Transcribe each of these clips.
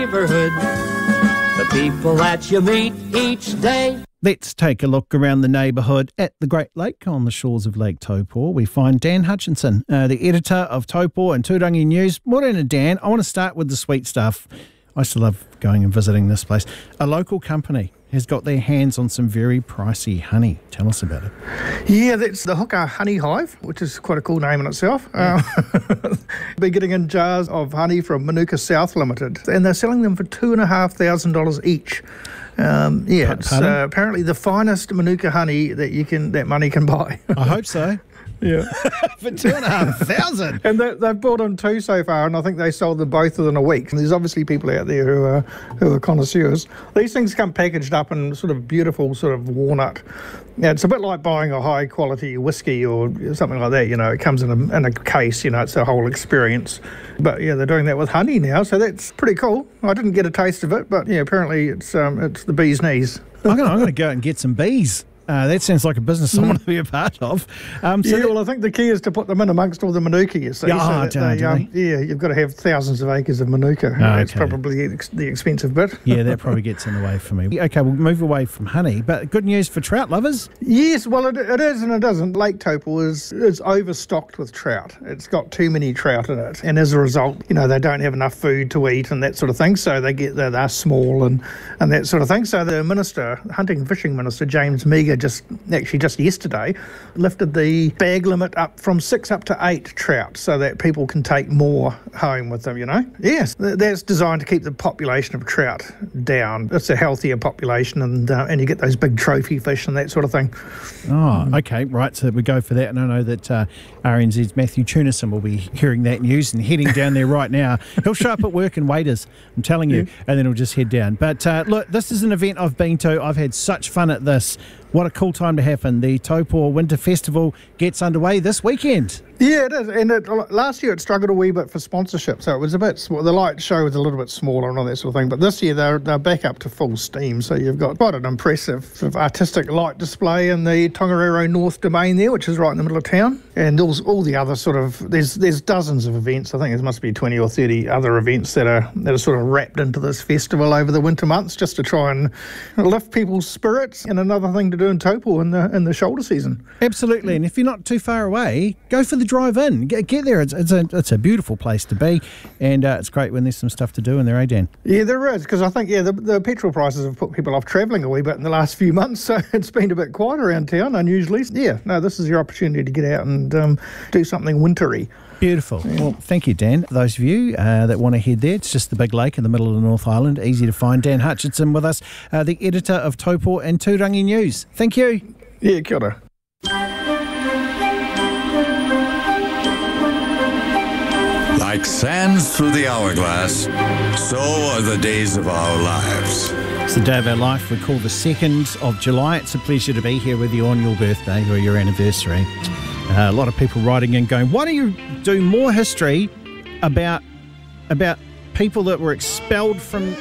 neighborhood, the people that you meet each day. Let's take a look around the neighbourhood at the Great Lake on the shores of Lake Taupo. We find Dan Hutchinson, the editor of Taupo and Tūrangi News. Morena, Dan. I want to start with the sweet stuff. I used to love going and visiting this place. A local company has got their hands on some very pricey honey. Tell us about it. Yeah, that's the Huka Honey Hive, which is quite a cool name in itself. They're getting in jars of honey from Manuka South Limited, and they're selling them for $2,500 each. It's apparently the finest Manuka honey that money can buy. I hope so. Yeah. For $2,500. And they've bought on two so far, and I think they sold them both within a week. And there's obviously people out there who are connoisseurs. These things come packaged up in sort of beautiful sort of walnut. Yeah, it's a bit like buying a high quality whiskey or something like that. You know, it comes in a case. You know, it's a whole experience. But yeah, they're doing that with honey now, so that's pretty cool. I didn't get a taste of it, but yeah, apparently it's the bee's knees. I'm going to go out and get some bees. That sounds like a business I want to be a part of. Well, I think the key is to put them in amongst all the Manuka, you see. You've got to have thousands of acres of Manuka. That's probably the expensive bit. Yeah, that probably gets in the way for me. Okay, we'll move away from honey, but good news for trout lovers? Yes, well, it is and it doesn't. Lake Taupo is overstocked with trout. It's got too many trout in it, and as a result, you know, they don't have enough food to eat and that sort of thing, so they're small and that sort of thing. So the hunting and fishing minister, James Meagher, just yesterday lifted the bag limit up from 6 up to 8 trout so that people can take more home with them, you know. Yes, that's designed to keep the population of trout down. It's a healthier population, and you get those big trophy fish and that sort of thing. Oh, okay, right, so we go for that, and I know that RNZ's Matthew Tunison will be hearing that news and heading down there right now. He'll show up at work in Waiters, I'm telling you, and then he'll just head down. But look, this is an event I've been to. I've had such fun at this. What a cool time to happen. The Taupo Winter Festival gets underway this weekend. Yeah, it is. And last year it struggled a wee bit for sponsorship, so it was a bit small. The light show was a little bit smaller and all that sort of thing. But this year they're back up to full steam, so you've got quite an impressive sort of artistic light display in the Tongariro North Domain there, which is right in the middle of town. And all the other sort of, there's dozens of events. I think there must be 20 or 30 other events that are sort of wrapped into this festival over the winter months, just to try and lift people's spirits, and another thing to do in Taupo in the shoulder season. Absolutely, and if you're not too far away, go for the drive in. Get there. It's a beautiful place to be, and it's great when there's some stuff to do in there, eh, Dan? Yeah, there is, because I think the petrol prices have put people off travelling a wee bit in the last few months, so it's been a bit quiet around town, unusually. Yeah, no, this is your opportunity to get out and do something wintry. Beautiful. Yeah. Well, thank you, Dan. For those of you that want to head there, it's just the big lake in the middle of the North Island. Easy to find. Dan Hutchinson with us, the editor of Taupo and Tūrangi News. Thank you. Yeah, kia ora. Like sands through the hourglass, so are the days of our lives. It's the day of our life we call the 2nd of July. It's a pleasure to be here with you on your birthday or your anniversary. A lot of people writing in going, why don't you do more history about people that were expelled from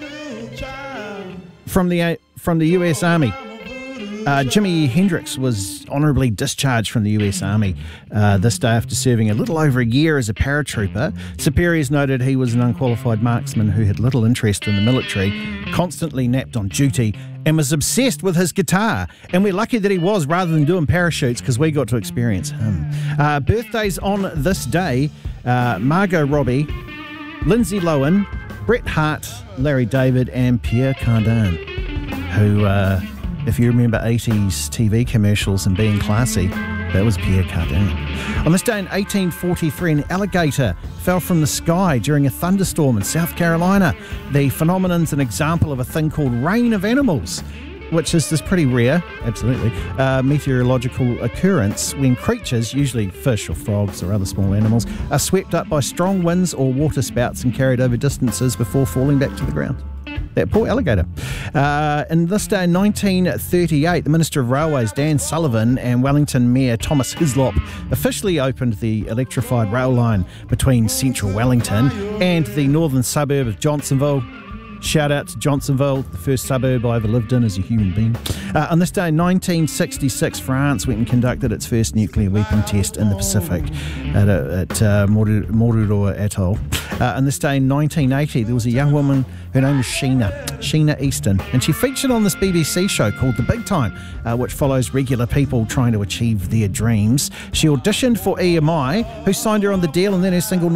the US Army? Jimi Hendrix was honourably discharged from the US Army this day after serving a little over a year as a paratrooper. Superiors noted he was an unqualified marksman who had little interest in the military, constantly napped on duty, and was obsessed with his guitar. And we're lucky that he was, rather than doing parachutes, because we got to experience him. Birthdays on this day: Margot Robbie, Lindsay Lohan, Bret Hart, Larry David, and Pierre Cardin, who... if you remember 80s TV commercials and being classy, that was Pierre Cardin. On this day in 1843, an alligator fell from the sky during a thunderstorm in South Carolina. The phenomenon's an example of a thing called rain of animals, which is this pretty rare, absolutely, meteorological occurrence when creatures, usually fish or frogs or other small animals, are swept up by strong winds or water spouts and carried over distances before falling back to the ground. That poor alligator. In this day, in 1938, the Minister of Railways, Dan Sullivan, and Wellington Mayor Thomas Hislop officially opened the electrified rail line between central Wellington and the northern suburb of Johnsonville. Shout out to Johnsonville, the first suburb I ever lived in as a human being. On this day, in 1966, France went and conducted its first nuclear weapon test in the Pacific at Moruroa Atoll. On this day in 1980, there was a young woman, her name was Sheena Easton, and she featured on this BBC show called The Big Time, which follows regular people trying to achieve their dreams. She auditioned for EMI, who signed her on the deal, and then her single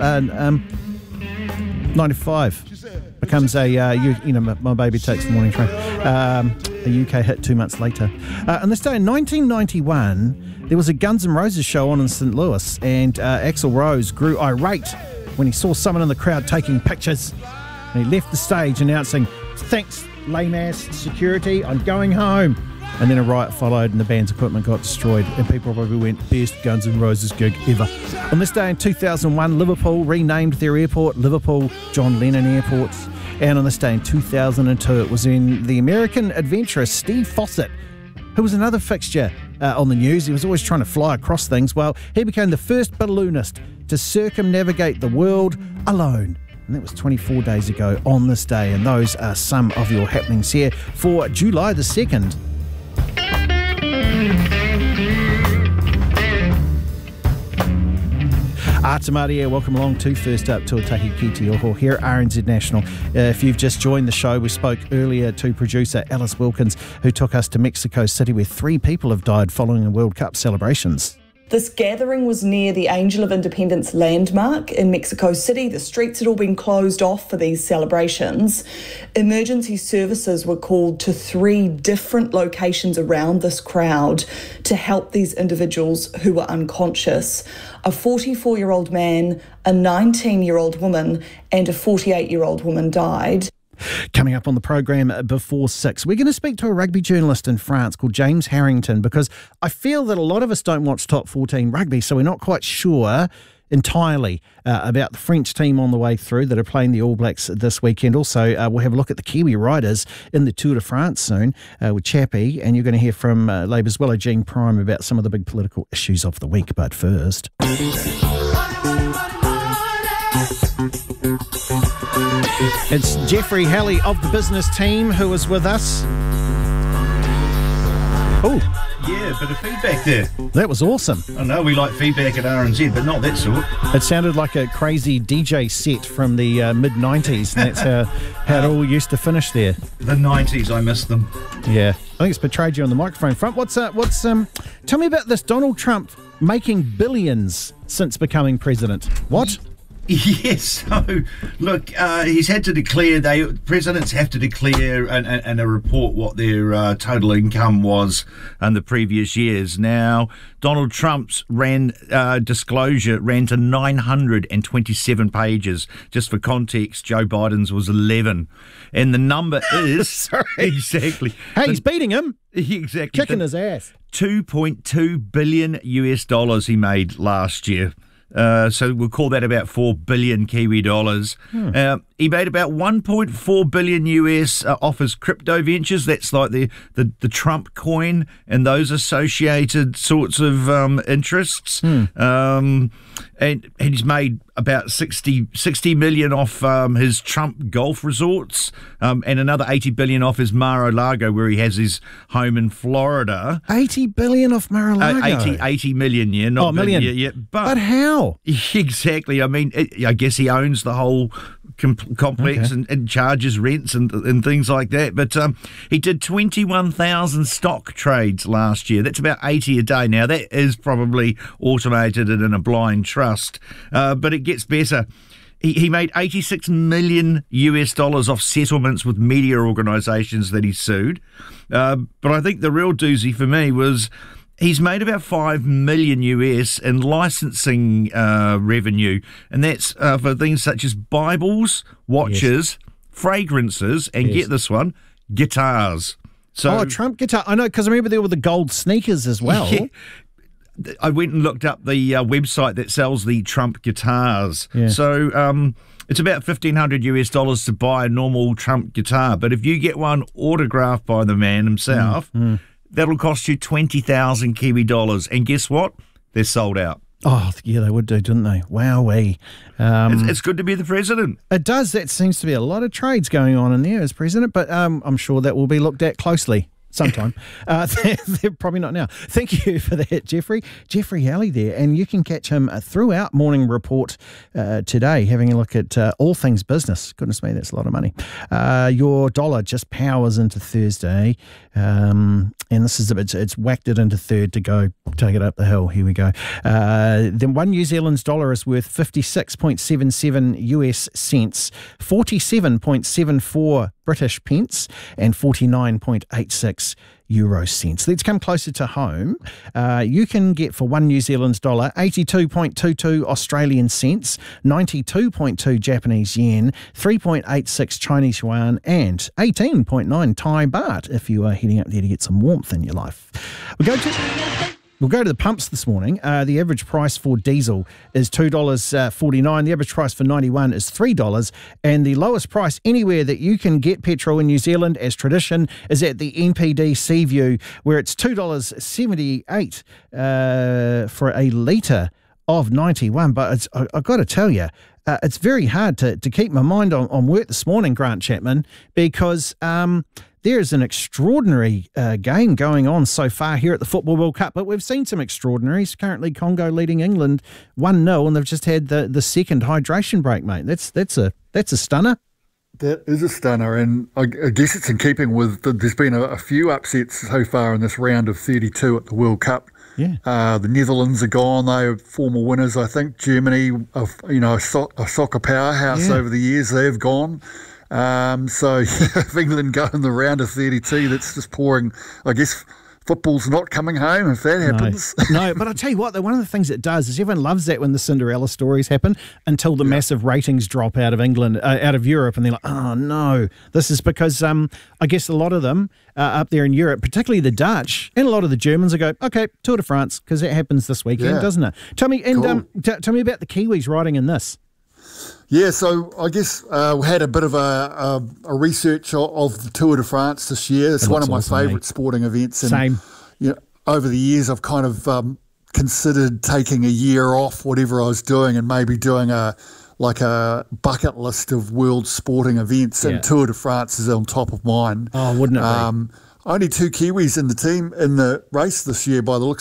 95 becomes a, My Baby Takes the Morning Train, a UK hit 2 months later. On this day in 1991, there was a Guns N' Roses show on in St. Louis, and Axl Rose grew irate when he saw someone in the crowd taking pictures. And he left the stage announcing, "Thanks, lame-ass security, I'm going home." And then a riot followed and the band's equipment got destroyed, and people probably went, "Best Guns N' Roses gig ever." On this day in 2001, Liverpool renamed their airport Liverpool John Lennon Airport. And on this day in 2002, it was in the American adventurer Steve Fossett, who was another fixture on the news. He was always trying to fly across things. Well, he became the first balloonist to circumnavigate the world alone. And that was 24 days ago on this day. And those are some of your happenings here for July the 2nd. Atamaria, welcome along to First Up, Tuatahi Ki Te Oho here at RNZ National. If you've just joined the show, we spoke earlier to producer Alice Wilkins, who took us to Mexico City, where 3 people have died following the World Cup celebrations. This gathering was near the Angel of Independence landmark in Mexico City. The streets had all been closed off for these celebrations. Emergency services were called to 3 different locations around this crowd to help these individuals who were unconscious. A 44-year-old man, a 19-year-old woman, and a 48-year-old woman died. Coming up on the program before 6, we're going to speak to a rugby journalist in France called James Harrington, because I feel that a lot of us don't watch Top 14 rugby, so we're not quite sure entirely about the French team on the way through that are playing the All Blacks this weekend. Also, we'll have a look at the Kiwi riders in the Tour de France soon with Chappie, and you're going to hear from Labour's Willow Jean Prime about some of the big political issues of the week. But first... It's Jeffrey Halley of the business team who is with us. Oh, yeah, a bit of feedback there. That was awesome. I know we like feedback at RNZ, but not that sort. It sounded like a crazy DJ set from the mid-90s, and that's how it all used to finish there. The 90s, I miss them. Yeah, I think it's betrayed you on the microphone front. Tell me about this Donald Trump making billions since becoming president. What? Yes, so look, he's had to declare, presidents have to declare and a report what their total income was in the previous years. Now, Donald Trump's disclosure ran to 927 pages. Just for context, Joe Biden's was 11. And the number is... Sorry. Exactly. Hey, he's beating him. Exactly. Kicking his ass. $2.2 billion he made last year. So we'll call that about 4 billion Kiwi dollars. He made about 1.4 billion US off his crypto ventures. That's like the Trump coin and those associated sorts of interests. And he's made about 60 million off his Trump golf resorts, and another 80 billion off his Mar-a-Lago, where he has his home in Florida. 80 billion off Mar-a-Lago? 80 million, yeah. Not a million. Yeah, but how? Exactly. I mean, I guess he owns the whole complex, okay, and charges rents and things like that. But he did 21,000 stock trades last year. That's about 80 a day. Now, that is probably automated and in a blind trust, but it gets better. He made $86 million off settlements with media organisations that he sued. But I think the real doozy for me was he's made about $5 million in licensing revenue, and that's for things such as Bibles, watches, fragrances, and get this one, guitars. So, a Trump guitar. I know, because I remember there were the gold sneakers as well. Yeah. I went and looked up the website that sells the Trump guitars. Yeah. So it's about $1,500 to buy a normal Trump guitar. But if you get one autographed by the man himself, that'll cost you 20,000 Kiwi dollars. And guess what? They're sold out. Oh, yeah, they would do, didn't they? Wowee. It's good to be the president. It does. That seems to be a lot of trades going on in there as president, but I'm sure that will be looked at closely. sometime. They're probably not now. Thank you for that, Jeffrey. Jeffrey Alley there. And you can catch him throughout Morning Report today, having a look at all things business. Goodness me, that's a lot of money. Your dollar just powers into Thursday. And this is it's whacked it into third to go take it up the hill. Here we go. Then one New Zealand's dollar is worth 56.77 US cents, 47.74 British pence, and 49.86 euro cents. Let's come closer to home. You can get for one New Zealand's dollar 82.22 Australian cents, 92.2 Japanese yen, 3.86 Chinese yuan, and 18.9 Thai baht if you are heading up there to get some warmth in your life. We'll go to the pumps this morning. The average price for diesel is $2.49. The average price for 91 is $3. And the lowest price anywhere that you can get petrol in New Zealand, as tradition, is at the NPD Seaview, where it's $2.78 for a litre of 91. But I've got to tell you, it's very hard to keep my mind on work this morning, Grant Chapman, because there is an extraordinary game going on so far here at the Football World Cup, but we've seen some extraordinaries. Currently, Congo leading England 1-0, and they've just had the second hydration break, mate. That's a stunner. That is a stunner, and I guess it's in keeping with there's been a few upsets so far in this round of 32 at the World Cup. Yeah. The Netherlands are gone. They are former winners, I think. Germany, a soccer powerhouse over the years, they've gone. So if England go in the round of 32, that's just pouring. I guess football's not coming home if that happens. No, but I'll tell you what, one of the things it does is everyone loves that when the Cinderella stories happen until the massive ratings drop out of England, out of Europe, and they're like, oh no. This is because I guess a lot of them up there in Europe, particularly the Dutch and a lot of the Germans, go, okay, Tour de France, because that happens this weekend, doesn't it? Tell me, and tell me about the Kiwis riding in this. Yeah, so I guess we had a bit of a research of the Tour de France this year. It's one of my favourite sporting events. And, Same. You know, over the years, I've kind of considered taking a year off, whatever I was doing, and maybe doing a bucket list of world sporting events. And Tour de France is on top of mine. Oh, wouldn't it be? Only two Kiwis in the team in the race this year by the looks